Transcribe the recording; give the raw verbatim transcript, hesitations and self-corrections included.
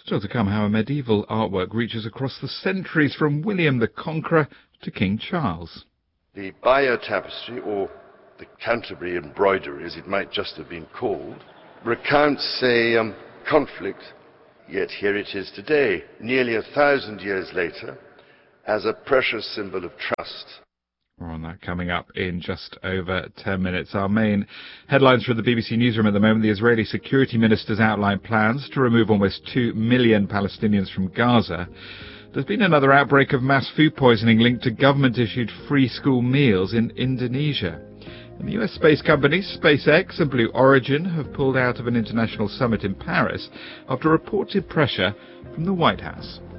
Still to come, how a medieval artwork reaches across the centuries from William the Conqueror to King Charles. The Bayeux Tapestry, or the Canterbury Embroidery as it might just have been called, recounts a um, conflict, yet here it is today, nearly a thousand years later, as a precious symbol of trust. More on that coming up in just over ten minutes. Our main headlines from the B B C newsroom at the moment: the Israeli security ministers outlined plans to remove almost two million Palestinians from Gaza. There's been another outbreak of mass food poisoning linked to government-issued free school meals in Indonesia. And the U S space companies SpaceX and Blue Origin have pulled out of an international summit in Paris after reported pressure from the White House.